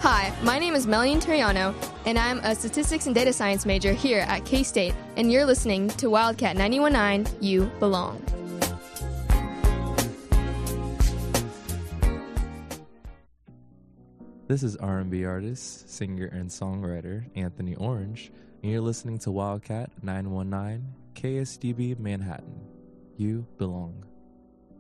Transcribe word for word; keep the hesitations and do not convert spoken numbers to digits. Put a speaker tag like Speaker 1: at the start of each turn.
Speaker 1: Hi, my name is Melanie Terriano, and I'm a statistics and data science major here at K-State, and you're listening to Wildcat ninety-one point nine, You Belong.
Speaker 2: This is R and B artist, singer, and songwriter Anthony Orange, and you're listening to Wildcat nine one nine, K S D B Manhattan. You Belong.